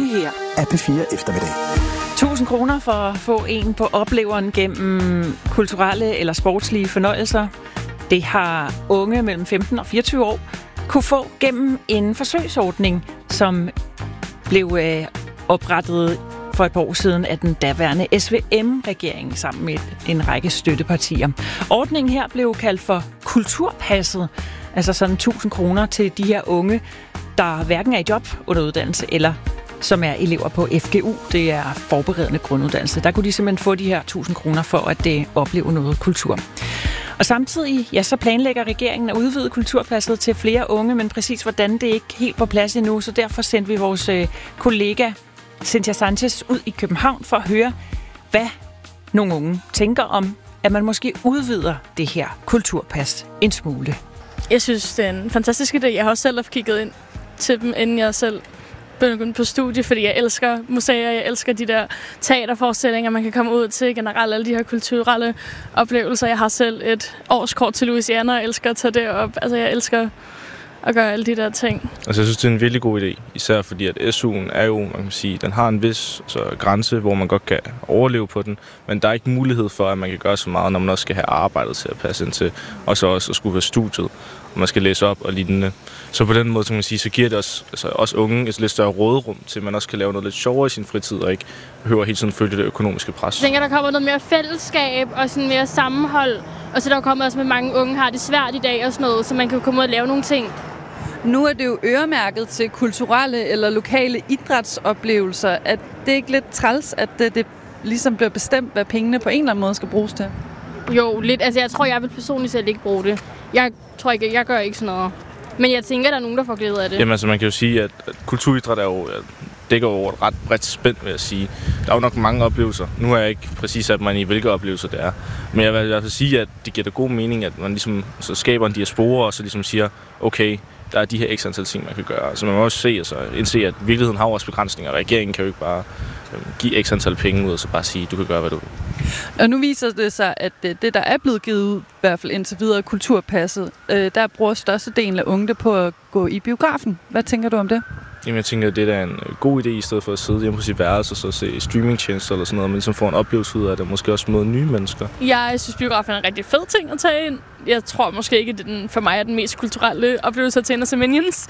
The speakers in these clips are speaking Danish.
her er P4 Eftermiddag. 1000 kroner for at få en på opleveren gennem kulturelle eller sportslige fornøjelser. Det har unge mellem 15 og 24 år kunne få gennem en forsøgsordning, som blev oprettet for et par år siden af den daværende SVM-regering sammen med en række støttepartier. Ordningen her blev kaldt for Kulturpasset, altså sådan 1000 kroner til de her unge, der hverken er i job under uddannelse eller som er elever på FGU, det er forberedende grunduddannelse. Der kunne de simpelthen få de her 1000 kroner for at opleve noget kultur. Og samtidig, ja, så planlægger regeringen at udvide Kulturpasset til flere unge, men præcis hvordan det er ikke helt på plads endnu, så derfor sendte vi vores kollega Cynthia Sanchez ud i København for at høre, hvad nogle unge tænker om, at man måske udvider det her kulturpas en smule. Jeg synes, det er en fantastisk idé. Jeg har også selv kigget ind til dem, inden jeg selv begyndte på studie, fordi jeg elsker museer, jeg elsker de der teaterforestillinger, man kan komme ud til, generelt alle de her kulturelle oplevelser. Jeg har selv et årskort til Louisiana, og elsker at tage det op. Altså, jeg elsker at gøre alle de der ting. Altså, jeg synes, det er en virkelig god idé, især fordi, at SU'en er jo, man kan sige, den har en vis grænse, hvor man godt kan overleve på den, men der er ikke mulighed for, at man kan gøre så meget, når man også skal have arbejdet til at passe ind til, og så også at skulle være studiet, og man skal læse op og lignende. Så på den måde, så kan man sige, så giver det os unge et lidt større råderum til, at man også kan lave noget lidt sjovere i sin fritid, og ikke behøver hele tiden følge det økonomiske pres. Jeg tænker, der kommer noget mere fællesskab og sådan mere sammenhold, og så der kommer også med mange unge har det svært i dag og sådan noget, så man kan komme ud og lave nogle ting. Nu er det jo øremærket til kulturelle eller lokale idrætsoplevelser. Er det ikke lidt træls, at det ligesom bliver bestemt, hvad pengene på en eller anden måde skal bruges til? Jo, lidt. Altså, jeg tror, jeg vil personligt selv ikke bruge det. Jeg tror ikke, jeg gør ikke sådan noget. Men jeg tænker, der er nogen, der får glæde af det. Jamen altså, man kan jo sige, at kulturidræt er jo, dækker jo et ret bredt spænd, vil jeg sige. Der er jo nok mange oplevelser. Nu har jeg ikke præcis sat mig i, hvilke oplevelser det er. Men jeg vil i hvert fald sige, at det giver da god mening, at man ligesom så skaber en diaspora, og så ligesom siger, okay, der er de her ekstra antal ting, man kan gøre. Så man må også indse, at virkeligheden har også begrænsninger. Regeringen kan jo ikke bare give ekstra antal penge ud, og så bare sige, du kan gøre, hvad du vil. Og nu viser det sig, at det, der er blevet givet ud, i hvert fald indtil videre, Kulturpasset, der bruger størstedelen af unge på at gå i biografen. Hvad tænker du om det? Jamen, jeg tænker, at det er en god idé, i stedet for at sidde hjemme på sit værelse og så se streamingtjenester eller sådan noget, men ligesom får en oplevelse ud af det, og måske også møde nye mennesker. Jeg synes, biografen er en rigtig fed ting at tage ind. Jeg tror måske ikke, at den for mig er den mest kulturelle oplevelse at tage ind og se Minions.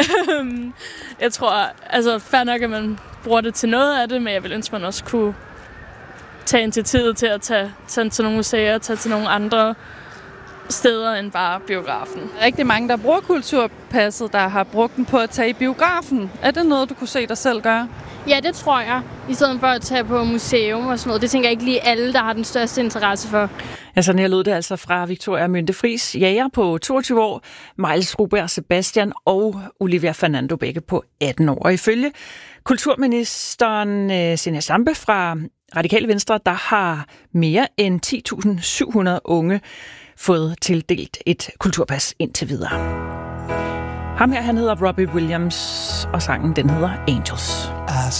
Jeg tror, altså fair nok, at man bruger det til noget af det, men jeg vil ønske, at man også kunne tage initiativet til at tage til nogle museer, tage til nogle andre steder end bare biografen. Rigtig mange, der bruger Kulturpasset, der har brugt den på at tage i biografen. Er det noget, du kunne se dig selv gøre? Ja, det tror jeg. I stedet for at tage på museum og sådan noget. Det tænker jeg ikke lige alle, der har den største interesse for. Ja, sådan her lød det altså fra Victoria Mynte-Friis, jager på 22 år, Miles Ruberg Sebastian og Olivia Fernando begge på 18 år. Og ifølge kulturministeren Zenia Stampe fra Radikale Venstre, der har mere end 10.700 unge fået tildelt et kulturpas indtil videre. Ham her, han hedder Robbie Williams, og sangen den hedder Angels.